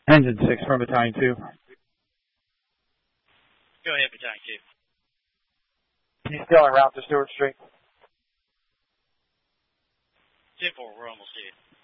Engine 6 from Battalion 2. Go ahead, Battalion 2. He's still en route to Stewart Street. 10-4, we're almost here.